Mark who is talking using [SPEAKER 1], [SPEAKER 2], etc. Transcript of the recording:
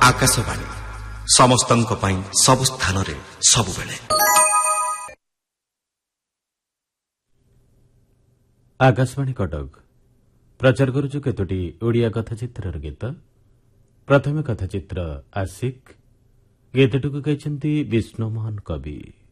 [SPEAKER 1] ଆକାଶବାଣୀ ସମସ୍ତଙ୍କ ପାଇଁ ସବୁ ସ୍ଥାନରେ ସବୁବେଳେ।
[SPEAKER 2] ଆକାଶବାଣୀ କଟକ ପ୍ରଚାର କରୁଛୁ କେତୋଟି ଓଡ଼ିଆ କଥାଚିତ୍ରର ଗୀତ। ପ୍ରଥମେ କଥାଚିତ୍ର ଆଶିକ, ଗୀତଟିକୁ ଗାଇଛନ୍ତି ବିଷ୍ଣୁ ମୋହନ କବି।